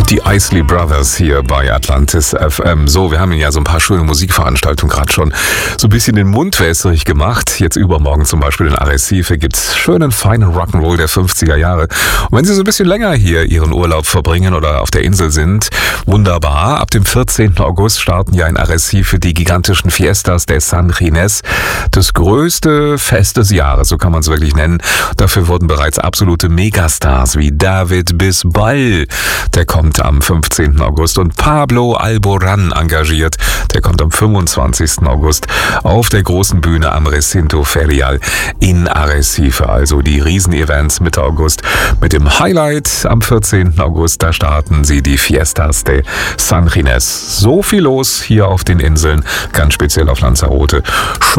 Die Isley Brothers hier bei Atlantis FM. So, wir haben Ihnen ja so ein paar schöne Musikveranstaltungen gerade schon so ein bisschen den Mund wässrig gemacht. Jetzt übermorgen zum Beispiel in Arrecife gibt's schönen, feinen Rock'n'Roll der 50er Jahre. Und wenn Sie so ein bisschen länger hier Ihren Urlaub verbringen oder auf der Insel sind, wunderbar. Ab dem 14. August starten ja in Arrecife die gigantischen Fiestas de San Ginés. Das größte Fest des Jahres, so kann man es wirklich nennen. Dafür wurden bereits absolute Megastars wie David Bisbal, der kommt am 15. August, und Pablo Alborán engagiert, der kommt am 25. August auf der großen Bühne am Recinto Ferial in Arrecife. Also die Riesenevents Mitte August mit dem Highlight am 14. August, da starten sie die Fiestas de San Ginés. So viel los hier auf den Inseln, ganz speziell auf Lanzarote.